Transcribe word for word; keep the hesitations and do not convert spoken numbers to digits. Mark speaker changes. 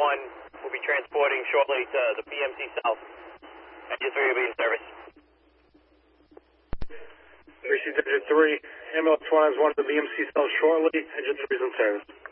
Speaker 1: one will be transporting shortly to the P M C South. Engine three will be in service.
Speaker 2: Received Engine three, ambulance one has one to the B M C South shortly. Engine three is in service.